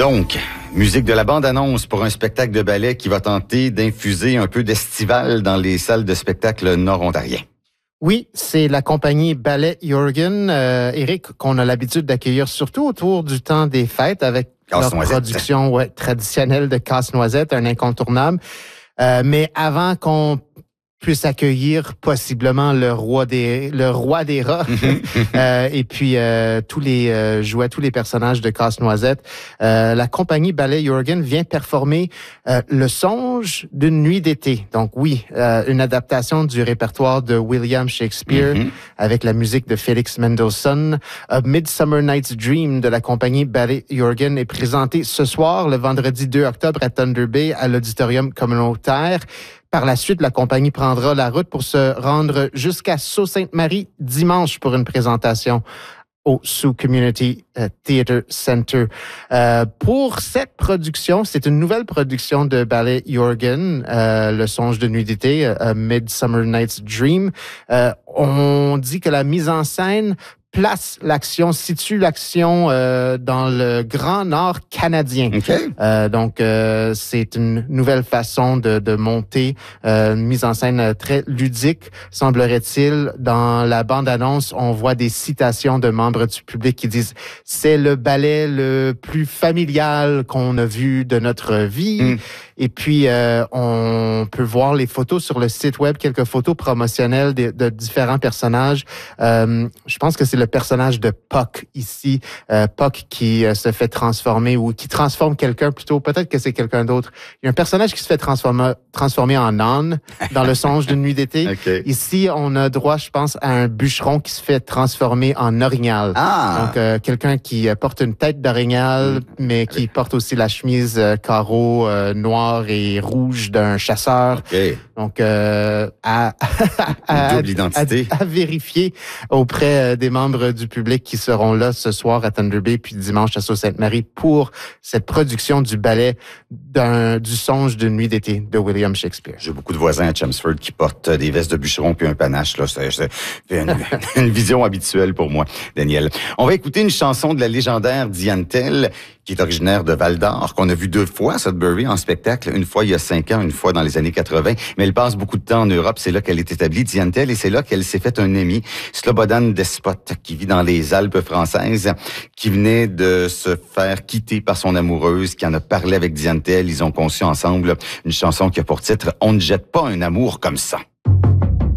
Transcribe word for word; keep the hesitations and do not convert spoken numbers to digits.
Donc, musique de la bande-annonce pour un spectacle de ballet qui va tenter d'infuser un peu d'estival dans les salles de spectacle nord-ontariens. Oui, c'est la compagnie Ballet Jorgen, euh, Éric, qu'on a l'habitude d'accueillir surtout autour du temps des fêtes avec leur production ouais, traditionnelle de Casse-Noisette, un incontournable. Euh, mais avant qu'on puisse accueillir possiblement le roi des le roi des rats euh, et puis euh, tous les euh, jouets, tous les personnages de Casse-Noisette. Euh, la compagnie Ballet Jorgen vient performer euh, Le Songe d'une nuit d'été. Donc oui, euh, une adaptation du répertoire de William Shakespeare mm-hmm. avec la musique de Felix Mendelssohn. A Midsummer Night's Dream de la compagnie Ballet Jorgen est présenté ce soir, le vendredi deux octobre à Thunder Bay à l'auditorium communautaire. Par la suite, la compagnie prendra la route pour se rendre jusqu'à Sault-Sainte-Marie dimanche pour une présentation au Sault Community Theatre Center. Euh, pour cette production, c'est une nouvelle production de Ballet Jorgen, euh, Le Songe de nuit d'été, A Midsummer Night's Dream. Euh, on dit que la mise en scène place l'action, situe l'action euh, dans le Grand Nord canadien. Okay. Euh, donc, euh, c'est une nouvelle façon de, de monter, euh, une mise en scène très ludique, semblerait-il. Dans la bande-annonce, on voit des citations de membres du public qui disent « C'est le ballet le plus familial qu'on a vu de notre vie. Mm. » Et puis, euh, on peut voir les photos sur le site web, quelques photos promotionnelles de, de différents personnages. Euh, je pense que c'est le personnage de Puck ici, euh, Puck qui euh, se fait transformer ou qui transforme quelqu'un plutôt. Peut-être que c'est quelqu'un d'autre. Il y a un personnage qui se fait transformer, transformer en âne dans Le Songe d'une nuit d'été. Okay. Ici, on a droit, je pense, à un bûcheron qui se fait transformer en orignal. Ah. Donc, euh, quelqu'un qui euh, porte une tête d'orignal, mm. mais qui porte aussi la chemise euh, carreau euh, noire et rouge d'un chasseur. Okay. Donc, euh, à, à, double identité. À, à vérifier auprès des membres du public qui seront là ce soir à Thunder Bay puis dimanche à Sault-Sainte-Marie pour cette production du ballet d'un, du Songe d'une nuit d'été de William Shakespeare. J'ai beaucoup de voisins à Chelmsford qui portent des vestes de bûcheron puis un panache. Là, c'est, c'est une, une vision habituelle pour moi, Daniel. On va écouter une chanson de la légendaire Diane Tell, qui est originaire de Val-d'Or, qu'on a vu deux fois à Sudbury en spectacle, une fois il y a cinq ans, une fois dans les années quatre-vingts, mais elle passe beaucoup de temps en Europe, c'est là qu'elle est établie, Diane Tell, et c'est là qu'elle s'est fait un ami, Slobodan Despot, qui vit dans les Alpes françaises, qui venait de se faire quitter par son amoureuse, qui en a parlé avec Diane Tell, ils ont conçu ensemble une chanson qui a pour titre « On ne jette pas un amour comme ça ».